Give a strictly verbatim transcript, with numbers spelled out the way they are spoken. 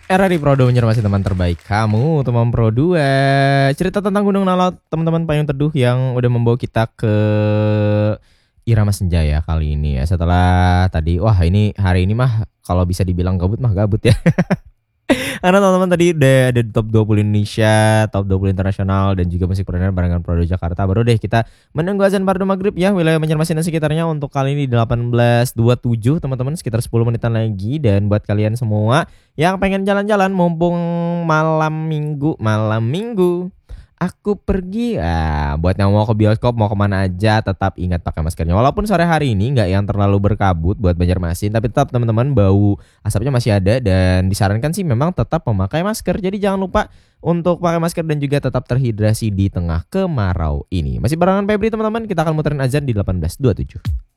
Era di Pro dua masih teman terbaik kamu, teman Pro dua. Cerita tentang Gunung Nalaut, teman-teman payung teduh yang udah membawa kita ke irama senja ya kali ini ya. Setelah tadi, wah ini hari ini mah kalau bisa dibilang gabut mah gabut ya. Karena teman-teman tadi udah ada di top dua puluh Indonesia, top dua puluh internasional dan juga musik perdana barengan Pro dua Jakarta. Baru deh kita menunggu azan fardu maghrib ya wilayah Banjarmasin dan sekitarnya untuk kali ini delapan belas dua puluh tujuh teman-teman, sekitar sepuluh menitan lagi. Dan buat kalian semua yang pengen jalan-jalan mumpung malam minggu, malam minggu aku pergi, ah, buat yang mau ke bioskop mau kemana aja tetap ingat pakai maskernya. Walaupun sore hari ini nggak yang terlalu berkabut buat Banjarmasin, tapi tetap teman-teman bau asapnya masih ada dan disarankan sih memang tetap memakai masker. Jadi jangan lupa untuk pakai masker dan juga tetap terhidrasi di tengah kemarau ini. Masih barengan Febri teman-teman, kita akan muterin azan di delapan belas dua puluh tujuh.